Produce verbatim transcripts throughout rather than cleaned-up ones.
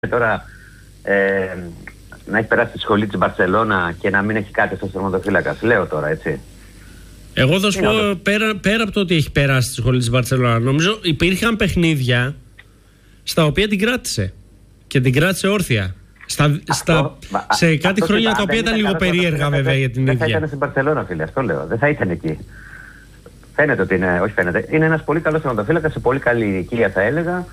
Τώρα ε, να έχει περάσει τη σχολή της Μπαρσελόνα και να μην έχει κάτι στο τερματοφύλακας. Λέω τώρα, έτσι. Εγώ θα σου πω, το... πέρα, πέρα από το ότι έχει περάσει τη σχολή της Μπαρσελόνα, νομίζω υπήρχαν παιχνίδια στα οποία την κράτησε. Και την κράτησε όρθια. Στα, αυτό, στα, μα, σε κάτι χρόνια τα οποία ήταν λίγο περίεργα, βέβαια, για την ίδια. Δεν θα ήταν στην Μπαρσελόνα, φίλε, αυτό λέω. Δεν θα ήταν εκεί. Φαίνεται ότι είναι, όχι φαίνεται, είναι ένας πολύ καλός τερματοφύλακας, σε πολύ καλή ηλικία, θα έλεγα.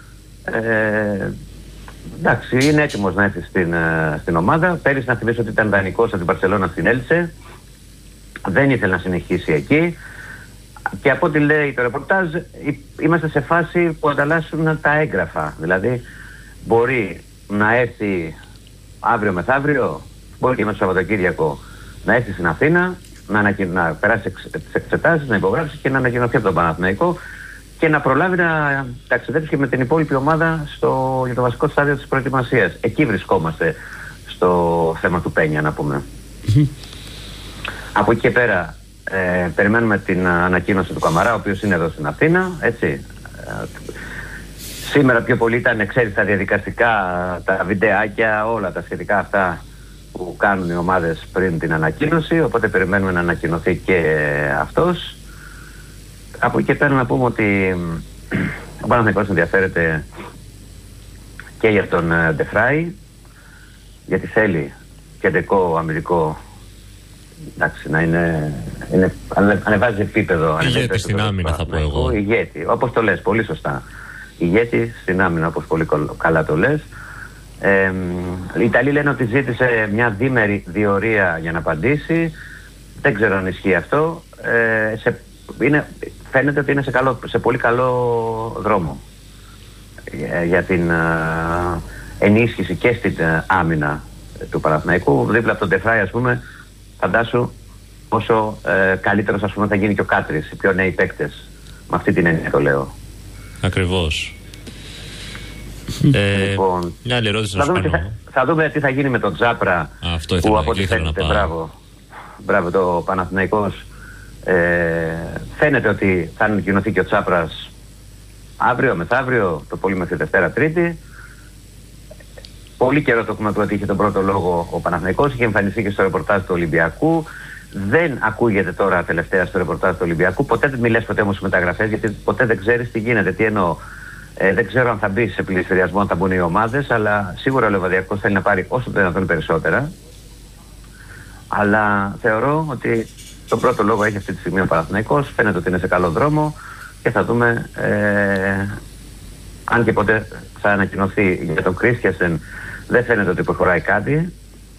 Ε, εντάξει, είναι έτοιμος να έρθει στην, στην ομάδα. Πέρυσι, να θυμίσω ότι ήταν δανεικός από την Μπαρσελόνα στην Έλτσε. Δεν ήθελε να συνεχίσει εκεί. Και από ό,τι λέει το ρεπορτάζ, είμαστε σε φάση που ανταλλάσσουν τα έγγραφα. Δηλαδή, μπορεί να έρθει αύριο μεθαύριο, μπορεί και μέσα στο Σαββατοκύριακο, να έρθει στην Αθήνα, να, ανακοι... να περάσει τις εξετάσεις, να υπογράψει και να ανακοινωθεί από τον Παναθηναϊκό και να προλάβει να ταξιδέψει και με την υπόλοιπη ομάδα στο... για το βασικό στάδιο της προετοιμασίας. Εκεί βρισκόμαστε στο θέμα του Πένια, να πούμε. Από εκεί και πέρα ε, περιμένουμε την ανακοίνωση του Καμαρά, ο οποίος είναι εδώ στην Αθήνα, έτσι. Σήμερα πιο πολύ ήταν, ξέρεις, τα διαδικαστικά, τα βιντεάκια, όλα τα σχετικά αυτά που κάνουν οι ομάδες πριν την ανακοίνωση, οπότε περιμένουμε να ανακοινωθεί και αυτός. Από εκεί και πέρα να πούμε ότι ο Παναθηναϊκός ενδιαφέρεται και για τον Ντεφράι, γιατί θέλει κεντρικό αμυντικό, εντάξει, να είναι, είναι ανεβάζει επίπεδο. Ηγέτη στην άμυνα, θα πω εγώ. Ηγέτη, όπως το λες, πολύ σωστά. Ηγέτη στην άμυνα, όπως πολύ καλά το λες. Ε, οι Ιταλοί λένε ότι ζήτησε μια διήμερη διορία για να απαντήσει. Δεν ξέρω αν ισχύει αυτό. Ε, σε, είναι, φαίνεται ότι είναι σε, καλό, σε πολύ καλό δρόμο για, για την α, ενίσχυση και στην α, άμυνα του Παναθηναϊκού. Δίπλα από τον Ντεφράι, ας πούμε, φαντάσου πόσο ε, καλύτερος, ας πούμε, θα γίνει και ο Κάτρης, οι πιο νέοι παίκτες. Με αυτή την έννοια το λέω. Ακριβώς. ε, λοιπόν, μια άλλη ερώτηση να θα, σου δούμε κάνω. Θα, θα δούμε τι θα γίνει με τον Τζάπρα. Αυτό που από ό,τι φαίνεται, μπράβο, μπράβο το Παναθηναϊκός. Ε, φαίνεται ότι θα ανακοινωθεί και ο Τσάπρας αύριο, μεθαύριο, το πολύ μέχρι Δευτέρα Τρίτη. Πολύ καιρό το έχουμε πει ότι είχε τον πρώτο λόγο ο Παναθηναϊκός, είχε εμφανιστεί και στο ρεπορτάζ του Ολυμπιακού. Δεν ακούγεται τώρα τελευταία στο ρεπορτάζ του Ολυμπιακού. Ποτέ δεν μιλές ποτέ όμως μεταγραφές, γιατί ποτέ δεν ξέρεις τι γίνεται. Τι εννοώ. Ε, δεν ξέρω αν θα μπει σε πληστηριασμό, αν θα μπουν οι ομάδες, αλλά σίγουρα ο Λεβαδιακός θέλει να πάρει όσο το δυνατόν περισσότερα. Αλλά θεωρώ ότι τον πρώτο λόγο έχει αυτή τη στιγμή ο Παναθηναϊκός. Φαίνεται ότι είναι σε καλό δρόμο και θα δούμε ε, αν και ποτέ θα ανακοινωθεί για τον Κρίστιανσεν. Δεν φαίνεται ότι προχωράει κάτι.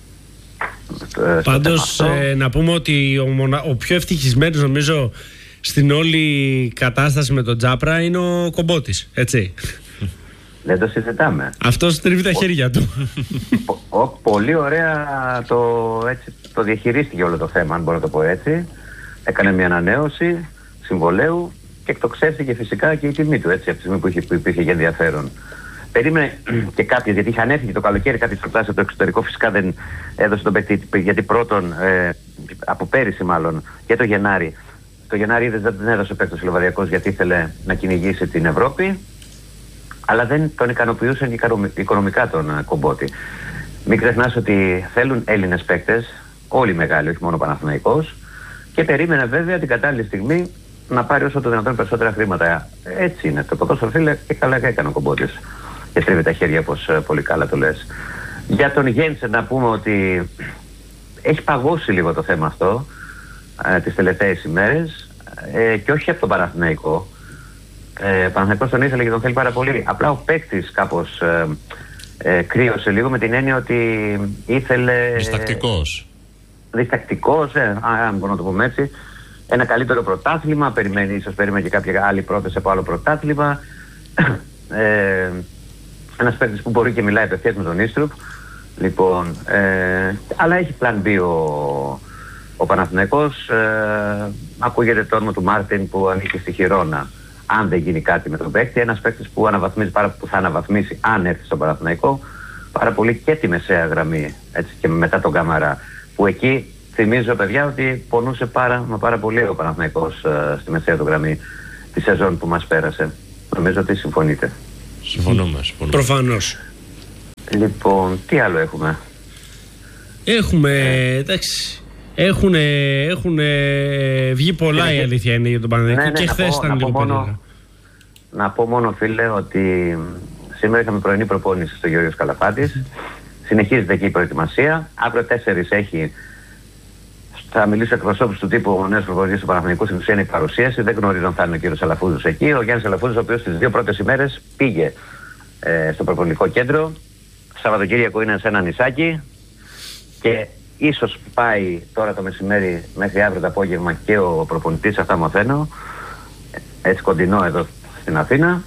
Πάντως ε, να πούμε ότι ο, μονα... ο πιο ευτυχισμένος, νομίζω, στην όλη κατάσταση με τον Τζάπρα είναι ο Κομπότης, έτσι. Δεν το συζητάμε. Αυτός τρίβει τα χέρια του. Πο, ο, πολύ ωραία το, έτσι, το διαχειρίστηκε όλο το θέμα, αν μπορώ να το πω έτσι. Έκανε μια ανανέωση συμβολαίου και εκτοξεύτηκε φυσικά και η τιμή του, έτσι, από τη στιγμή που, είχε, που υπήρχε για ενδιαφέρον. Περίμενε και κάποιες, γιατί είχαν έρθει και το καλοκαίρι κάποιες προτάσεις από το εξωτερικό, φυσικά δεν έδωσε τον παίκτη, γιατί πρώτον, ε, από πέρυσι μάλλον, και το Γενάρη. Το Γενάρη δεν έδωσε παίκτος ο Λεβαδιακός γιατί ήθελε να κυνηγήσει την Ευρώπη, αλλά δεν τον ικανοποιούσαν οικονομικά τον Κομπότη. Μην ξεχνάς ότι θέλουν Έλληνες παίκτες, όλοι μεγάλοι, όχι μόνο ο Παναθηναϊκός, και περίμενε βέβαια την κατάλληλη στιγμή να πάρει όσο το δυνατόν περισσότερα χρήματα. Έτσι είναι. Το ποδόσφαιρο, φίλε, και καλά και έκανε ο Κομπότης. Και τρίβει τα χέρια, όπως πολύ καλά το λες. Για τον Γένσεν να πούμε ότι έχει παγώσει λίγο το θέμα αυτό ε, τις τελευταίες ημέρες ε, και όχι από τον Παναθηναϊκό. Ε, ο Παναθηναϊκός τον ήθελε και τον θέλει πάρα πολύ. Απλά ο παίκτης κάπως ε, ε, κρύωσε λίγο, με την έννοια ότι ήθελε... Διστακτικός. Ε, διστακτικός, ε, αν μπορώ να το πούμε έτσι. Ένα καλύτερο πρωτάθλημα, περιμένει, ίσως περιμένει και κάποια άλλη πρόταση από άλλο πρωτάθλημα. Ε, ένας παίκτης που μπορεί και μιλάει απευθείας με τον Ίστρουπ. Λοιπόν, ε, αλλά έχει πλαν B ο, ο Παναθηναϊκός. Ε, ακούγεται το όνομα του Μάρτιν που ανήκει στη Χιρόνα. Αν δεν γίνει κάτι με τον παίκτη, ένας παίκτης που, αναβαθμίζει, που θα αναβαθμίσει, αν έρθει στον Παναθηναϊκό, πάρα πολύ και τη μεσαία γραμμή, έτσι, και μετά τον Καμαρά. Που εκεί θυμίζω, παιδιά, ότι πονούσε πάρα, μα πάρα πολύ ο Παναθηναϊκός ε, στη μεσαία του γραμμή τη σεζόν που μας πέρασε. Νομίζω ότι συμφωνείτε. Συμφωνούμε, συμφωνούμε. Προφανώς. Λοιπόν, τι άλλο έχουμε? Έχουμε, ε. εντάξει, έχουν, έχουν βγει πολλά, η αλήθεια είναι, για τον Παναθηναϊκό, ναι, ναι, και χθες ήταν λίγο περίεργα. Να πω μόνο, φίλε, ότι σήμερα είχαμε πρωινή προπόνηση στο Γεώργιος Καλαφάτης. Συνεχίζεται εκεί η προετοιμασία. Αύριο τέσσερις έχει. Θα μιλήσω εκπροσώπους του τύπου ο νέος προπονητής του Παναθηναϊκού. Στην ουσία είναι η παρουσίαση. Δεν γνωρίζω αν θα είναι ο κύριος Αλαφούζος εκεί. Ο Γιάννης Αλαφούζος, ο οποίος τις δύο πρώτες ημέρες πήγε ε, στο προπονητικό κέντρο. Σαββατοκύριακο είναι σε ένα νησάκι. Και ίσως πάει τώρα το μεσημέρι μέχρι αύριο το απόγευμα και ο προπονητής. Αυτά μαθαίνω. Έτσι κοντινό εδώ στην Αθήνα.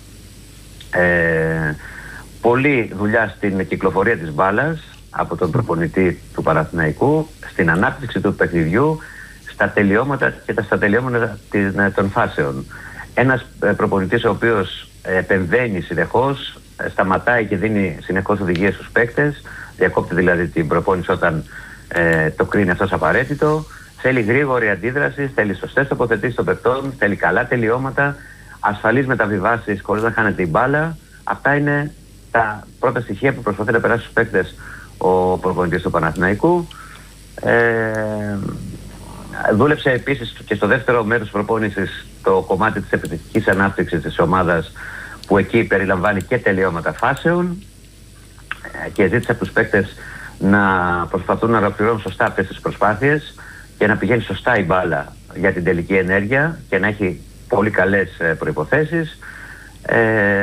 Ε, πολλή δουλειά στην κυκλοφορία της μπάλας από τον προπονητή του Παναθηναϊκού, στην ανάπτυξη του παιχνιδιού, στα τελειώματα και τα στα τελειώματα των φάσεων. Ένας προπονητής ο οποίος επεμβαίνει συνεχώς, σταματάει και δίνει συνεχώς οδηγίες στους παίκτες, διακόπτει δηλαδή την προπόνηση όταν ε, το κρίνει αυτός απαραίτητο, θέλει γρήγορη αντίδραση, θέλει σωστές τοποθετήσεις των παικτών, θέλει καλά τελειώματα, ασφαλείς μεταβιβάσεις χωρίς να χάνεται η μπάλα. Αυτά είναι τα πρώτα στοιχεία που προσπαθεί να περάσει στους παίκτες ο προπονητής του Παναθηναϊκού. Ε, δούλεψε επίσης και στο δεύτερο μέρος της προπόνησης το κομμάτι της επιθετικής ανάπτυξης της ομάδας, που εκεί περιλαμβάνει και τελειώματα φάσεων, και ζήτησε από τους παίκτες να προσπαθούν να ολοκληρώνουν σωστά αυτές τις προσπάθειες και να πηγαίνει σωστά η μπάλα για την τελική ενέργεια και να έχει πολύ καλές προϋποθέσεις. Ε,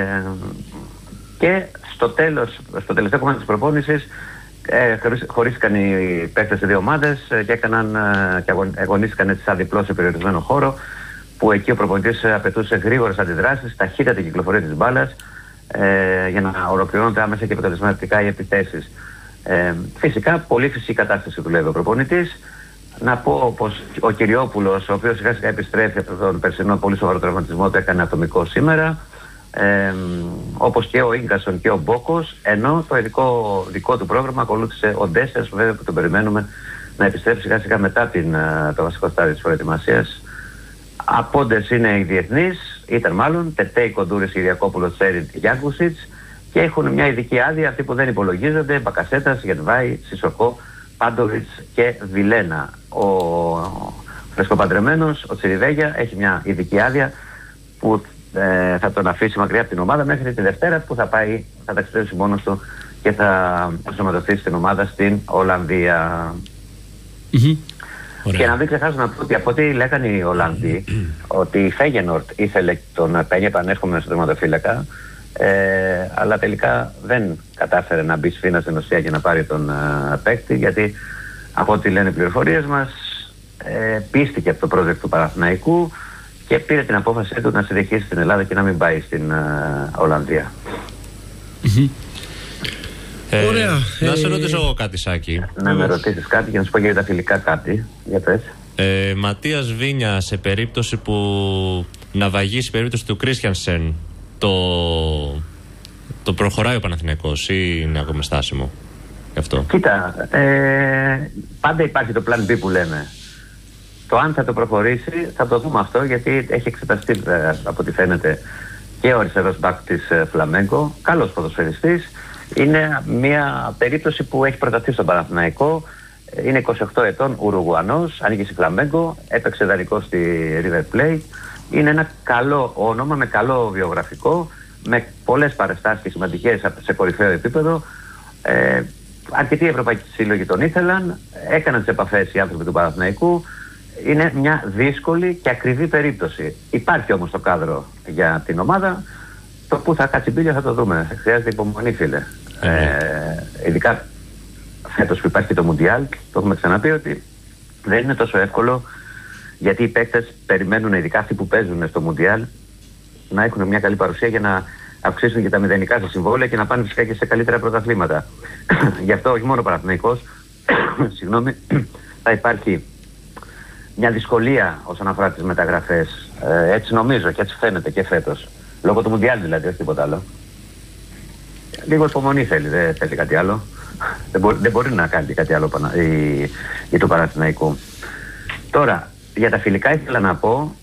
και στο τέλος, στο τελευταίο κομμάτι της προπόνησης, ε, χωρίστηκαν οι παίκτες σε δύο ομάδες και, έκαναν, και αγωνίστηκαν έτσι σαν διπλό σε περιορισμένο χώρο, που εκεί ο προπονητής απαιτούσε γρήγορες αντιδράσεις, ταχύτατη κυκλοφορία της μπάλας, ε, για να ολοκληρώνονται άμεσα και αποτελεσματικά οι επιθέσεις. Ε, φυσικά, πολύ φυσική κατάσταση δουλεύει ο προπονητής. Να πω πως ο Κυριόπουλος, ο οποίος σιγά σιγά επιστρέφει από τον περσινό πολύ σοβαρό τραυματισμό, το έκανε ατομικό σήμερα, ε, όπως και ο Ίγκασον και ο Μπόκος, ενώ το ειδικό δικό του πρόγραμμα ακολούθησε ο Ντέσσερς, βέβαια, που τον περιμένουμε να επιστρέψει σιγά σιγά μετά την, το βασικό στάδιο της προετοιμασίας. Απόντες είναι οι διεθνείς, ήταν μάλλον Τετέι, Κοντούρης, Κυριακόπουλος, Τσέριν, Γιάνκουσιτς, και έχουν μια ειδική άδεια, αυτοί που δεν υπολογίζονται: Μπακασέτας, Γετβάη, Σισοκό, Πάντοβιτς και Βιλένα. Ο φρεσκοπαντρεμένος, ο Τσιριβέγια, έχει μια ειδική άδεια που ε, θα τον αφήσει μακριά από την ομάδα μέχρι τη Δευτέρα, που θα πάει, θα ταξιδέψει μόνος του και θα ενσωματωθεί στην ομάδα στην Ολλανδία. Mm-hmm. Και να μην ξεχάσω να πω ότι από ό,τι λέγανε οι Ολλανδοί, ότι η Φέγενορτ ήθελε τον Πένια, επανέρχομαι στο τερματοφύλακα, ε, αλλά τελικά δεν κατάφερε να μπει σφήνα στην ουσία και να πάρει τον uh, παίκτη, γιατί από ό,τι λένε οι πληροφορίες μας, ε, πίστηκε από το project του Παναθηναϊκού και πήρε την απόφαση του να συνεχίσει στην Ελλάδα και να μην πάει στην uh, Ολλανδία. Mm-hmm. Ε, Ωραία. Να σε ρωτήσω εγώ κάτι, Σάκη. Να με ρωτήσεις κάτι και να σου πω για τα φιλικά κάτι. Για πες. Ε, Ματίας Βίνια, σε περίπτωση που να βαγίσει η περίπτωση του Κρίστιανσεν, το, το προχωράει ο Παναθηναϊκός ή είναι ακόμα στάσιμο γι' αυτό? Κοίτα, ε, πάντα υπάρχει το plan B που λέμε. Το αν θα το προχωρήσει θα το δούμε αυτό, γιατί έχει εξεταστεί ε, από ό,τι φαίνεται και ο αριστερός μπακ της ε, Φλαμέγκο, καλός ποδοσφαιριστής. Είναι μια περίπτωση που έχει προταθεί στον Παναθηναϊκό. Είναι είκοσι οκτώ ετών, Ουρουγουανός, ανήκει στη Φλαμέγκο, έπαιξε δανεικό στη River Plate. Είναι ένα καλό όνομα, με καλό βιογραφικό, με πολλές παραστάσεις και σημαντικές σε κορυφαίο επίπεδο. Ε, αρκετοί ευρωπαϊκοί σύλλογοι τον ήθελαν, έκαναν τις επαφές οι άνθρωποι του Παναθηναϊκού. Είναι μια δύσκολη και ακριβή περίπτωση. Υπάρχει όμως το κάδρο για την ομάδα. Το που θα κάτσει μπίλια θα το δούμε. Χρειάζεται υπομονή, φίλε. Mm-hmm. Ε, ειδικά φέτος που υπάρχει το Μουντιάλ, το έχουμε ξαναπεί ότι δεν είναι τόσο εύκολο, γιατί οι παίκτες περιμένουν, ειδικά αυτοί που παίζουν στο Μουντιάλ, να έχουν μια καλή παρουσία για να αυξήσουν και τα μηδενικά στα συμβόλαια και να πάνε φυσικά και σε καλύτερα πρωταθλήματα. Γι' αυτό όχι μόνο ο Παναθηναϊκός, συγγνώμη, θα υπάρχει μια δυσκολία όσον αφορά τις μεταγραφές. Ε, έτσι νομίζω και έτσι φαίνεται και φέτος. Λόγω του Μουντιάλ δηλαδή, όχι τίποτα άλλο. Λίγο υπομονή θέλει, δεν θέλει κάτι άλλο. Δεν μπορεί, δεν μπορεί να κάνει κάτι άλλο η, η του Παναθηναϊκού. Τώρα, για τα φιλικά ήθελα να πω,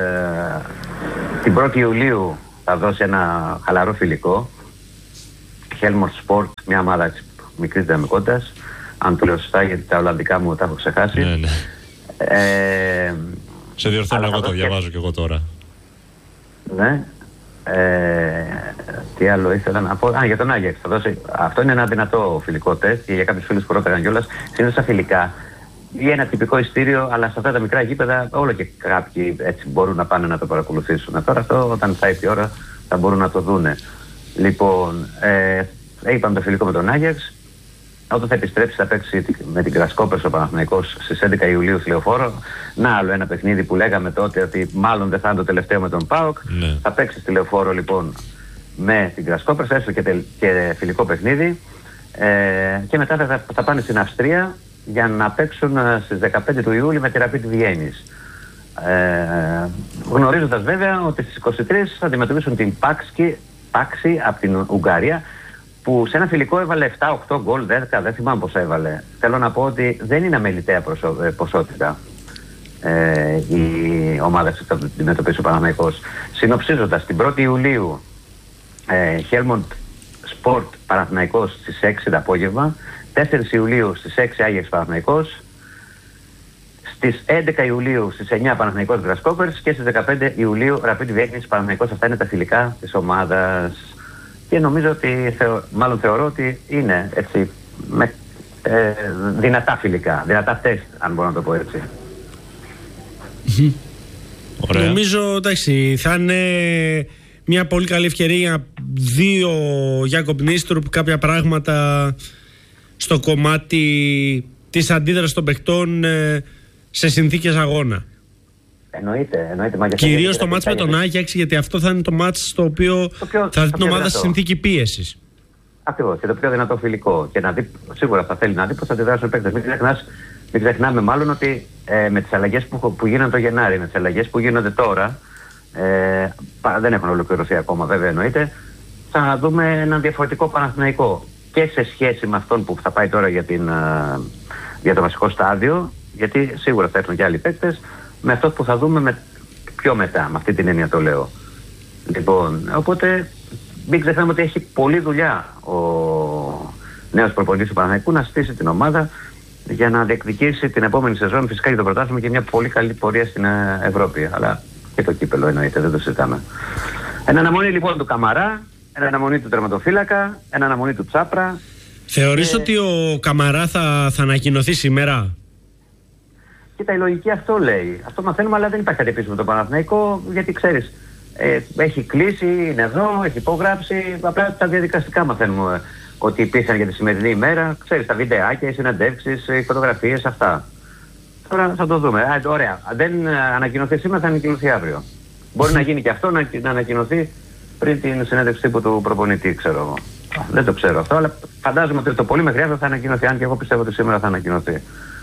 ε, την πρώτη Ιουλίου θα δώσει ένα χαλαρό φιλικό Helmond Sport, μια ομάδα μικρής δυναμικότητας. Αν το λέω σωστά, γιατί τα Ολλανδικά μου τα έχω ξεχάσει. Ναι, ναι. Ε, Σε διορθώνω, εγώ το διαβάζω και εγώ τώρα. Ναι. Ε, τι άλλο ήθελα να πω. Α, για τον Άγιαξ. Θα δώσει... Αυτό είναι ένα δυνατό φιλικό τεστ και για κάποιους φίλους που ρώταγαν κιόλας. Συνήθως στα φιλικά ή ένα τυπικό ειστήριο, αλλά σε αυτά τα μικρά γήπεδα όλο και κάποιοι έτσι μπορούν να πάνε να το παρακολουθήσουν. Τώρα αυτό, όταν θα έρθει η ώρα, θα μπορούν να το δούνε. Λοιπόν, ε, είπαμε το φιλικό με τον Άγιαξ. Όταν θα επιστρέψει θα παίξει με την Γκρασκόπερς ο Παναθηναϊκός στις έντεκα Ιουλίου στη Λεωφόρο. Να άλλο ένα παιχνίδι που λέγαμε τότε ότι μάλλον δεν θα είναι το τελευταίο με τον ΠΑΟΚ. Ναι. Θα παίξει στη Λεωφόρο λοιπόν με την Γκρασκόπερς, έστω και, τελ, και φιλικό παιχνίδι. Ε, και μετά θα, θα πάνε στην Αυστρία για να παίξουν στις δεκαπέντε του Ιούλη με τη Rapid Βιέννης. Ε, γνωρίζοντας βέβαια ότι στις είκοσι τρεις θα αντιμετωπίσουν την Πάξη από την Ουγγαρία, που σε ένα φιλικό έβαλε επτά οκτώ γκολ, δέκα, δεν θυμάμαι πόσα έβαλε. Θέλω να πω ότι δεν είναι αμεληταία ποσότητα ε, η ομάδα που θα αντιμετωπίσει ο Παναθηναϊκός. Συνοψίζοντας, την πρώτη Ιουλίου ε, Helmond Sport Παναθηναϊκός στις έξι το απόγευμα, τέσσερις Ιουλίου στις έξι Άγιαξ Παναθηναϊκός, στις έντεκα Ιουλίου στις εννιά Παναθηναϊκός Γκρασκόπερς και στις δεκαπέντε Ιουλίου Rapid Βιέννης Παναθηναϊκός. Αυτά είναι τα φιλικά της ομάδας. Και νομίζω ότι, θεω, μάλλον θεωρώ ότι είναι έτσι, με, ε, δυνατά φιλικά, δυνατά τεστ, αν μπορώ να το πω έτσι. Ωραία. Νομίζω, εντάξει, θα είναι μια πολύ καλή ευκαιρία για δύο Γιάκοπ Νίστρουπ, κάποια πράγματα στο κομμάτι της αντίδρασης των παιχτών ε, σε συνθήκες αγώνα. Εννοείται, εννοείται. Κυρίως το μάτς με τον Άγιαξ, γιατί αυτό θα είναι το μάτς στο οποίο το πιο, θα δει την ομάδα σε συνθήκη πίεσης. Ακριβώς, και το πιο δυνατό φιλικό. Και να δει, σίγουρα θα θέλει να δει πώς θα αντιδράσουν οι παίκτες. Μην, μην ξεχνάμε μάλλον ότι ε, με τις αλλαγές που, που γίνονται το Γενάρη, με τις αλλαγές που γίνονται τώρα, ε, δεν έχουν ολοκληρωθεί ακόμα βέβαια εννοείται, θα δούμε έναν διαφορετικό Παναθηναϊκό. Και σε σχέση με αυτόν που θα πάει τώρα για, την, ε, για το βασικό στάδιο, γιατί σίγουρα θα έρθουν και άλλοι παίκτες, με αυτό που θα δούμε με, πιο μετά, με αυτή την έννοια το λέω. Λοιπόν, οπότε μην ξεχνάμε ότι έχει πολλή δουλειά ο νέος προπονητής του Παναθηναϊκού να στήσει την ομάδα για να διεκδικήσει την επόμενη σεζόν, φυσικά για το πρωτάθλημα και μια πολύ καλή πορεία στην Ευρώπη. Αλλά και το κύπελο εννοείται, δεν το συζητάμε. Εν αναμονή λοιπόν του Καμαρά, εν αναμονή του τερματοφύλακα, εν αναμονή του Τσάπρα. Θεωρείς ε... ότι ο Καμαρά θα, θα ανακοινωθεί σήμερα? Κοίτα, η λογική αυτό λέει. Αυτό μαθαίνουμε, αλλά δεν υπάρχει κάτι επίσημο με τον Παναθηναϊκό, γιατί ξέρεις, ε, έχει κλείσει, είναι εδώ, έχει υπογράψει. Απλά τα διαδικαστικά μαθαίνουμε ότι υπήρχαν για τη σημερινή ημέρα. Ξέρεις, τα βιντεάκια, οι συνεντεύξεις, οι φωτογραφίες, αυτά. Τώρα θα το δούμε. Α, ωραία. Αν δεν ανακοινωθεί σήμερα, θα ανακοινωθεί αύριο. Μπορεί να γίνει και αυτό, να, να ανακοινωθεί πριν την συνέντευξη τύπου του προπονητή, ξέρω εγώ. Δεν το ξέρω αυτό, αλλά φαντάζομαι ότι το πολύ μέχρι αύριο θα ανακοινωθεί. Αν και εγώ πιστεύω ότι σήμερα θα ανακοινωθεί.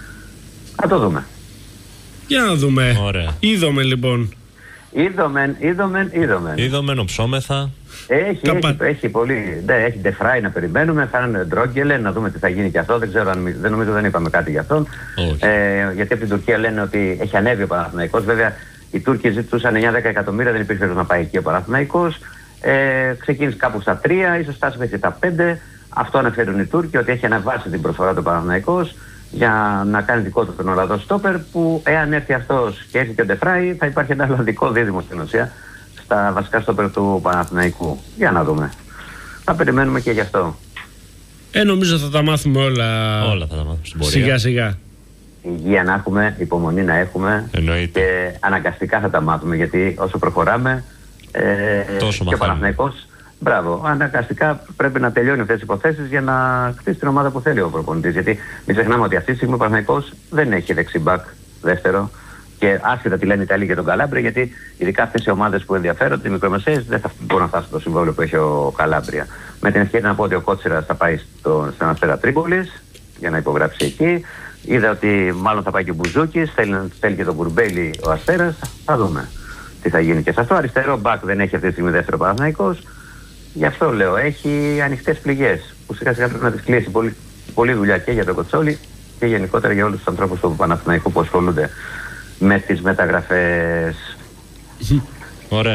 Θα το δούμε. Για να δούμε. Ωραία. Είδαμε λοιπόν. Είδομεν, είδομεν, είδομεν. Είδομεν, οψόμεθα. Έχει, Καπα... έχει, έχει πολύ. Ναι, έχει Ντεφράι να περιμένουμε. Θα είναι Ντρόγκελε, να δούμε τι θα γίνει και αυτό. Δεν ξέρω αν. Δεν νομίζω δεν είπαμε κάτι γι' αυτόν. Ε, γιατί από την Τουρκία λένε ότι έχει ανέβει ο Παναθηναϊκός. Βέβαια οι Τούρκοι ζητούσαν εννιά δέκα εκατομμύρια, δεν υπήρχε να πάει εκεί ο Παναθηναϊκός. Ε, ξεκίνησε κάπου στα τρία, ίσως φτάσει μέχρι τα πέντε. Αυτό αναφέρουν οι Τούρκοι, ότι έχει αναβάσει την προσφορά του Παναθηναϊκός για να κάνει δικό του τον Ολλανδό στόπερ, που εάν έρθει αυτός και έρθει και ο Ντεφράι, θα υπάρχει ένα Ολλανδικό δίδυμο στην ουσία στα βασικά στόπερ του Παναθηναϊκού. Για να δούμε. Θα περιμένουμε και γι' αυτό. Ε, νομίζω θα τα μάθουμε όλα. Όλα θα τα μάθουμε στην πορεία. Σιγά σιγά. Υγεία να έχουμε, υπομονή να έχουμε. Εννοείται. Και αναγκαστικά θα τα μάθουμε, γιατί όσο προχωράμε ε, τόσο και ο Παναθηναϊκός, μπράβο, αναγκαστικά πρέπει να τελειώνει αυτές τις υποθέσεις για να χτίσει την ομάδα που θέλει ο προπονητής. Γιατί μην ξεχνάμε ότι αυτή τη στιγμή ο Παναθηναϊκός δεν έχει δεξιμπακ δεύτερο. Και άσχετα τι λένε οι Ιταλοί για τον Καλάμπρια, γιατί ειδικά αυτές οι ομάδες που ενδιαφέρονται, οι μικρομεσαίες, δεν θα μπορούν να φτάσουν στο συμβόλαιο που έχει ο Καλάμπρια. Με την ευκαιρία να πω ότι ο Κότσιρας θα πάει στο, στον Αστέρα Τρίπολης για να υπογράψει εκεί. Είδα ότι μάλλον θα πάει και ο Μπουζούκης, θέλει, θέλει και τον Κουρμπέλη ο Αστέρας. Θα δούμε τι θα γίνει και σε αυτό. Αριστερό μπακ δεν έχει αυτή τη στιγμή δεύτερο Παναθηναϊκός. Γι' αυτό λέω, έχει ανοιχτές πληγές που σιγά σιγά πρέπει να τις κλείσει. Πολύ, πολύ δουλειά και για τον Κοτσόλη και γενικότερα για όλους τους ανθρώπους του Παναθηναϊκού που ασχολούνται με τις μεταγραφές. Ωραία.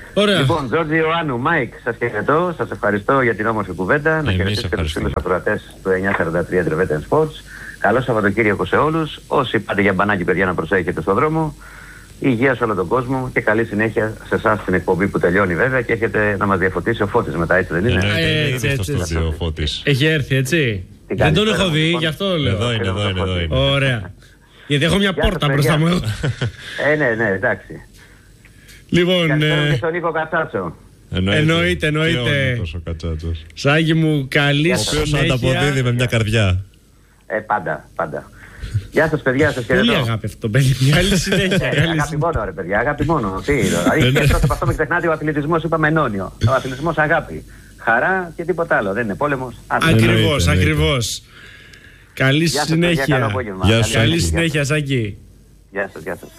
Ωραία. Λοιπόν, Τζόρτζι Ιωάννου, Μάικ, σας χαιρετώ, σας ευχαριστώ για την όμορφη κουβέντα. Να χαιρετήσω και τους φίλους ακροατές του εννιακόσια σαράντα τρία Trevetten Sports. Καλό Σαββατοκύριακο σε όλους. Όσοι πάτε για μπανάκι, παιδιά, να προσέχετε στον δρόμο. Υγεία σε όλο τον κόσμο και καλή συνέχεια σε εσάς την εκπομπή που τελειώνει βέβαια και έχετε να μας διαφωτίσει ο Φώτης μετά, έτσι δεν είναι? Ε, έτσι, έτσι, έτσι. Ο Φώτης. Έχει έρθει, έτσι. Δεν τον έχω δει, γι' αυτό λέω. Εδώ είναι, εδώ είναι, εδώ είναι. Ωραία. Γιατί έχω μια πόρτα μπροστά μου. Ε, ναι, ναι, εντάξει. Λοιπόν. Και στον Νίκο Κατσάτσο. Εννοείται, εννοείται. Σάκη μου, καλή συνέχεια. Ο οποίος ανταποδίδει με μια καρδιά. Ε, πάντα, πάντα. Γεια σας παιδιά, σας χαιρετώ. Πολύ αγάπη αυτό το παιδί, καλή συνέχεια. Αγάπη μόνο ρε παιδιά, αγάπη μόνο. Τι, δηλαδή, και πρώτα από αυτό με ξεχνάτε, ο αθλητισμός είπαμε ενώνιο. Ο αθλητισμός αγάπη. Χαρά και τίποτα άλλο, δεν είναι πόλεμος. Ακριβώς, ακριβώς. Καλή συνέχεια. Καλή συνέχεια, Σάκη. Γεια σας, γεια σας.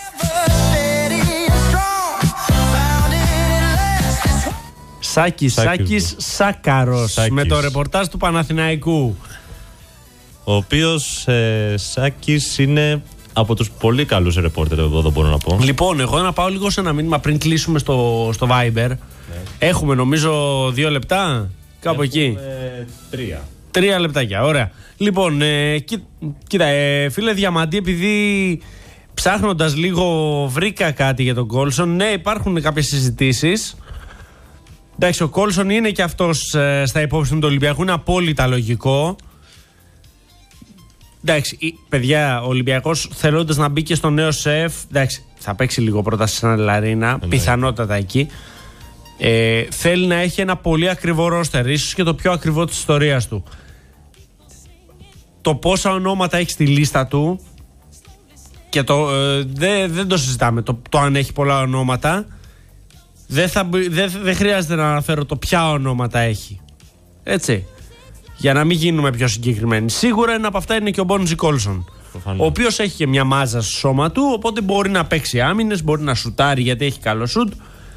Σάκης, Σάκης Σάκαρος, με το ρεπορτάζ του Παναθηναϊκού. Ο οποίος ε, Σάκης είναι από τους πολύ καλούς ρεπόρτερ εδώ, δεν μπορώ να πω. Λοιπόν, εγώ να πάω λίγο σε ένα μήνυμα πριν κλείσουμε στο, στο Viber. Ναι. Έχουμε νομίζω δύο λεπτά, κάπου Έχουμε εκεί. Τρία. Τρία λεπτάκια, ωραία. Λοιπόν, ε, κοί, κοίτα, ε, φίλε Διαμαντή, επειδή ψάχνοντας λίγο βρήκα κάτι για τον Κόλσον, ναι, υπάρχουν κάποιες συζητήσεις. Εντάξει, ο Κόλσον είναι και αυτός ε, στα υπόψη του Ολυμπιακού, είναι απόλυτα λογικό. Εντάξει, παιδιά, ο Ολυμπιακός θέλοντας να μπει και στο νέο σεφ, εντάξει, θα παίξει λίγο πρώτα στη Σαν Λαρίνα, πιθανότατα εκεί. Ε, θέλει να έχει ένα πολύ ακριβό ρόστερ, ίσως και το πιο ακριβό της ιστορίας του. Το πόσα ονόματα έχει στη λίστα του και το, ε, δεν δε το συζητάμε, το, το αν έχει πολλά ονόματα. Δεν δε, δε χρειάζεται να αναφέρω το ποια ονόματα έχει. Έτσι. Για να μην γίνουμε πιο συγκεκριμένοι. Σίγουρα ένα από αυτά είναι και ο Μπόνζι Κόλσον. Ο οποίος έχει και μια μάζα στο σώμα του, οπότε μπορεί να παίξει άμυνες, μπορεί να σουτάρει γιατί έχει καλό σουτ.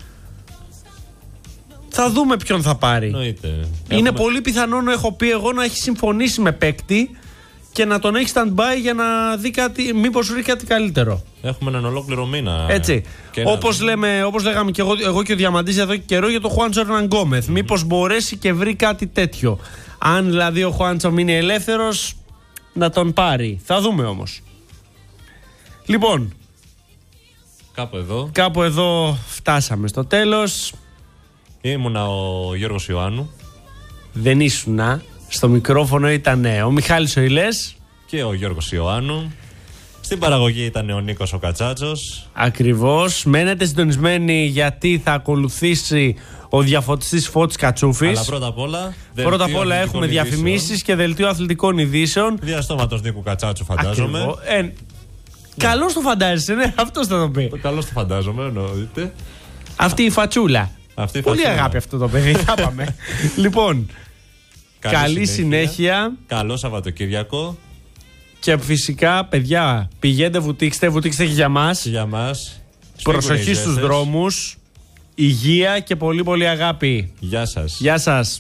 Θα δούμε ποιον θα πάρει. Νοείται. Είναι Έχουμε... πολύ πιθανό, να έχω πει εγώ, να έχει συμφωνήσει με παίκτη και να τον έχει stand-by για να δει κάτι, μήπως βρει κάτι καλύτερο. Έχουμε έναν ολόκληρο μήνα. Έτσι. Όπως, ένα... λέμε, όπως λέγαμε και εγώ, εγώ και ο Διαμαντής εδώ και καιρό για τον Χουάντσο Ερναν Γκόμεθ. Mm-hmm. Μήπως μπορέσει και βρει κάτι τέτοιο. Αν δηλαδή ο Χουάντσο μείνει ελεύθερος, να τον πάρει. Θα δούμε όμως. Λοιπόν. Κάπου εδώ. Κάπου εδώ φτάσαμε στο τέλος. Ήμουνα ο Γιώργος Ιωάννου. Δεν ήσουνα. Στο μικρόφωνο ήταν ο Μιχάλης ο Ηλές και ο Γιώργος Ιωάννου. Στην παραγωγή ήταν ο Νίκος ο Κατσάτσος. Ακριβώς. Μένετε συντονισμένοι γιατί θα ακολουθήσει ο διαφωτιστής Φώτης Κατσούφης. Αλλά πρώτα απ' όλα, πρώτα απ' όλα έχουμε διαφημίσεις και δελτίο αθλητικών ειδήσεων. Διαστόματος Νίκου Κατσάτσου, φαντάζομαι. Ε, ναι. Καλώς το φαντάζεσαι, ναι, αυτός θα το πει. Καλώς το φαντάζομαι, εννοείται. Αυτή η φατσούλα. Αυτή η Πολύ φατσούλα. αγάπη αυτό το παιδί. Θα πάμε. Λοιπόν, καλή, καλή συνέχεια. συνέχεια. Καλό Σαββατοκύριακο. Και φυσικά, παιδιά, πηγαίνετε, βουτήξτε, βουτήξτε και για μας. Για μας. Προσοχή στους δρόμους. Υγεία και πολύ πολύ αγάπη. Γεια σας. Γεια σας.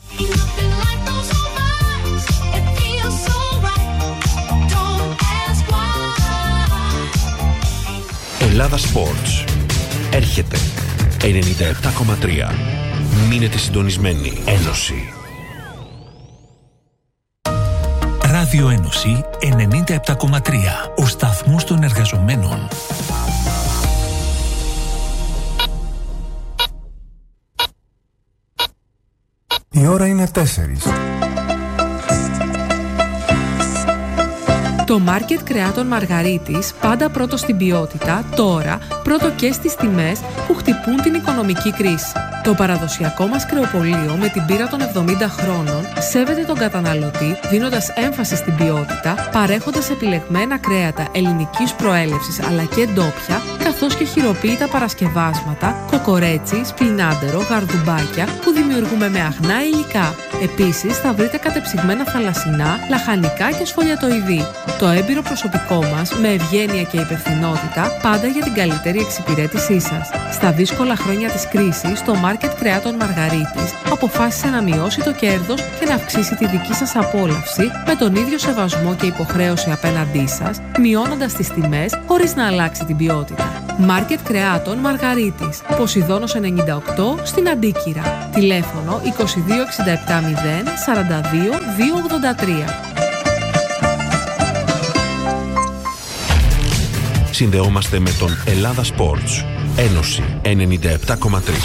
Ελλάδα Sports. Έρχεται. ενενήντα επτά κόμμα τρία. Μείνετε συντονισμένοι. Ένωση. Ράδιο Ένωση ενενήντα επτά κόμμα τρία. Ο σταθμός των εργαζομένων. Η ώρα είναι τέσσερις. Το μάρκετ κρεάτων Μαργαρίτης, πάντα πρώτο στην ποιότητα, τώρα πρώτο και στις τιμές που χτυπούν την οικονομική κρίση. Το παραδοσιακό μας κρεοπωλείο με την πείρα των εβδομήντα χρόνων σέβεται τον καταναλωτή, δίνοντας έμφαση στην ποιότητα, παρέχοντας επιλεγμένα κρέατα ελληνικής προέλευσης αλλά και ντόπια, καθώς και χειροποίητα παρασκευάσματα, κοκορέτσι, σπινάντερο, γαρδουμπάκια που δημιουργούμε με αγνά υλικά. Επίσης θα βρείτε κατεψυγμένα θαλασσινά, λαχανικά και σφολιατοειδή. Το έμπειρο προσωπικό μας, με ευγένεια και υπευθυνότητα, πάντα για την καλύτερη εξυπηρέτησή σας. Στα δύσκολα χρόνια της κρίσης, το μάρκετ κρεάτων Μαργαρίτης αποφάσισε να μειώσει το κέρδος και να αυξήσει τη δική σας απόλαυση με τον ίδιο σεβασμό και υποχρέωση απέναντί σας, μειώνοντας τις τιμές χωρίς να αλλάξει την ποιότητα. Μάρκετ Κρεάτων Μαργαρίτης, Ποσειδώνος ενενήντα οκτώ στην Αντίκυρα. Τηλέφωνο είκοσι δύο εξήντα επτά μηδέν σαράντα δύο διακόσια ογδόντα τρία. Συνδεόμαστε με τον Ελλάδα Sports. Ένωση ενενήντα επτά κόμμα τρία.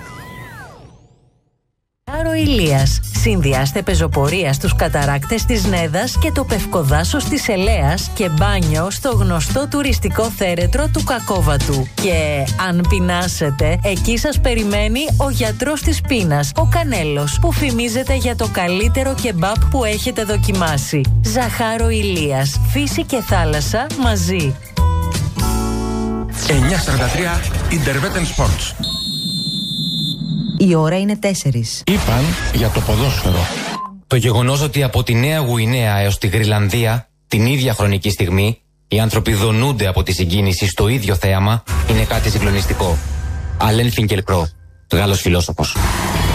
Ζαχάρο Ηλίας. Συνδυάστε πεζοπορία στους καταράκτες της Νέδας και το πευκοδάσος της Ελέας και μπάνιο στο γνωστό τουριστικό θέρετρο του Κακόβατου. Και αν πεινάσετε, εκεί σας περιμένει ο γιατρός της πείνας, ο Κανέλος, που φημίζεται για το καλύτερο κεμπάπ που έχετε δοκιμάσει. Ζαχάρο Ηλίας. Φύση και θάλασσα μαζί. εννιά σαράντα τρία Intervetten Sports. Η ώρα είναι τέσσερις. Είπαν για το ποδόσφαιρο. Το γεγονός ότι από τη Νέα Γουινέα έως τη Γρυλανδία, την ίδια χρονική στιγμή, οι άνθρωποι δονούνται από τη συγκίνηση στο ίδιο θέαμα, είναι κάτι συγκλονιστικό. Αλέν Φινκελκρό, Γάλλος φιλόσοφος.